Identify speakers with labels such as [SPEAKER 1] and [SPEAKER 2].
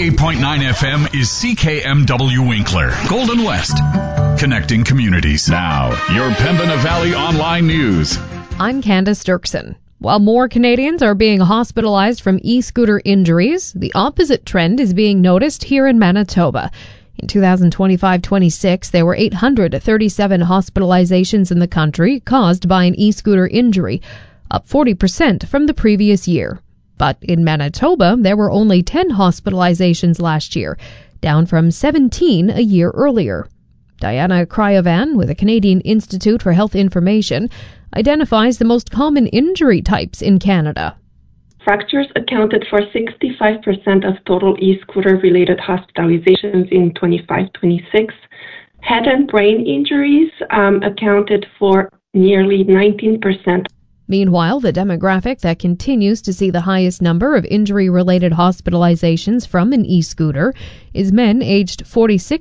[SPEAKER 1] 88.9 FM is CKMW Winkler, Golden West. Connecting communities. Now, your Pembina Valley Online News.
[SPEAKER 2] I'm Candace Dirksen. While more Canadians are being hospitalized from e-scooter injuries, the opposite trend is being noticed here in Manitoba. In 2025-26, there were 837 hospitalizations in the country caused by an e-scooter injury, up 40% from the previous year. But in Manitoba, there were only 10 hospitalizations last year, down from 17 a year earlier. Diana Cryovan with the Canadian Institute for Health Information identifies the most common injury types in Canada.
[SPEAKER 3] Fractures accounted for 65% of total e-scooter-related hospitalizations in 25-26. Head and brain injuries accounted for nearly 19%.
[SPEAKER 2] Meanwhile, the demographic that continues to see the highest number of injury-related hospitalizations from an e-scooter is men aged 46